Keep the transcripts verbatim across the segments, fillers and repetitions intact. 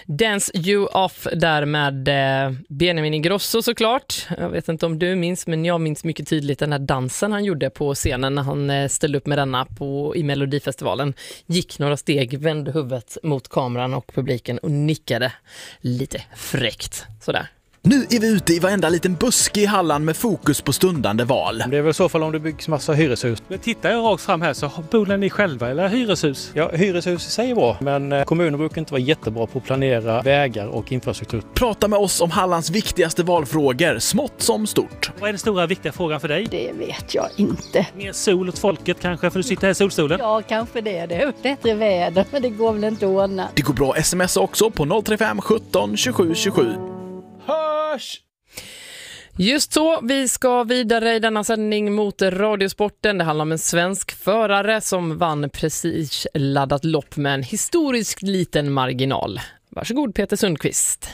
Dance You Off där med eh, Benjamin Ingrosso såklart. Jag vet inte om du minns, men jag minns mycket tydligt den här dansen han gjorde på scenen när han eh, ställde upp med denna på, i Melodifestivalen. Gick några steg, vände huvudet mot kameran och publiken och nickade lite fräckt. Sådär. Nu är vi ute i varenda liten buske i Halland med fokus på stundande val. Det är väl så fall om det byggs massa hyreshus. Men tittar jag rakt fram här så bor ni själva eller hyreshus? Ja, hyreshus säger bra, men kommunen brukar inte vara jättebra på att planera vägar och infrastruktur. Prata med oss om Hallands viktigaste valfrågor, smått som stort. Vad är den stora viktiga frågan för dig? Det vet jag inte. Mer sol åt folket kanske, för du sitter här i solstolen? Ja, kanske det. Det är bättre väder, men det går väl inte att ordna. Det går bra att smsa också på noll tre fem sjutton tjugosju tjugosju. Hörs! Just så, vi ska vidare i denna sändning mot Radiosporten. Det handlar om en svensk förare som vann precis laddat lopp med en historisk liten marginal. Varsågod Peter Sundqvist.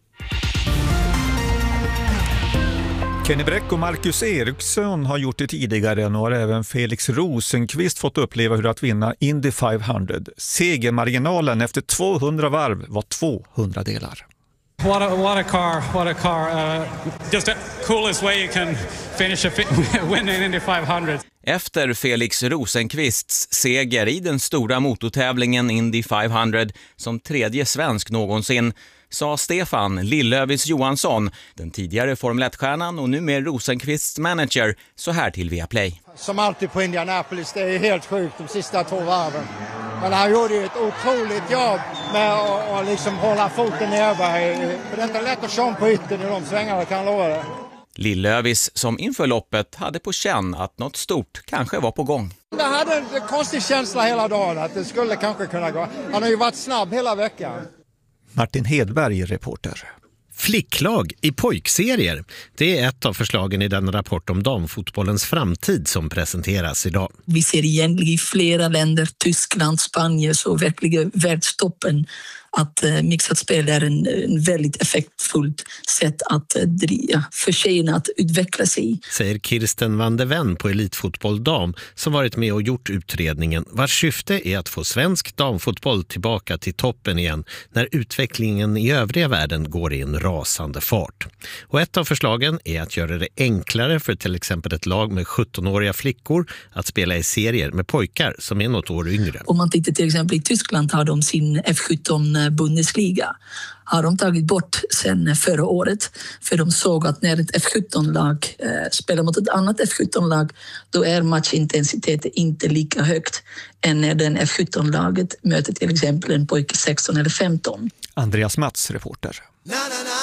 Kenny Bräck och Marcus Eriksson har gjort det tidigare. Nu har även Felix Rosenqvist fått uppleva hur att vinna Indy femhundra. Segermarginalen efter tvåhundra varv var tvåhundra delar. What a, what a car, what a car. Uh, just the coolest way you can finish a fi- win in Indy femhundra. Efter Felix Rosenqvists seger i den stora motortävlingen Indy femhundra som tredje svensk någonsin sa Stefan Lillövis Johansson, den tidigare Formel ett-stjärnan och nu med Rosenqvists manager, så här till Viaplay. Som alltid på Indianapolis, det är helt sjukt de sista två varven. Men han gjorde ju ett otroligt jobb med att, att liksom hålla foten i Öberg. För det är inte lätt att köra på ytten i de svängarna, kan jag lova det. Lillövis som inför loppet hade på känn att något stort kanske var på gång. Jag hade en konstig känsla hela dagen att det skulle kanske kunna gå. Han har ju varit snabb hela veckan. Martin Hedberg, reporter. Flicklag i pojkserier. Det är ett av förslagen i den rapport om damfotbollens framtid som presenteras idag. Vi ser egentligen i flera länder, Tyskland, Spanien, så verkligen världstoppen att uh, mixat spel är en, en väldigt effektfullt sätt att uh, driva för tjejerna att utveckla sig. Säger Kirsten van de Ven på Elitfotboll Dam som varit med och gjort utredningen, vars syfte är att få svensk damfotboll tillbaka till toppen igen när utvecklingen i övriga världen går i en rasande fart. Och ett av förslagen är att göra det enklare för till exempel ett lag med sjuttonåriga flickor att spela i serier med pojkar som är något år yngre. Om man tittar till exempel i Tyskland har de sin F sjutton Bundesliga. Har de tagit bort sen förra året för de såg att när ett F sjutton-lag eh, spelar mot ett annat F sjutton-lag då är matchintensiteten inte lika högt än när den F sjutton-laget möter till exempel en pojke sexton eller femton. Andreas Mats, reporter.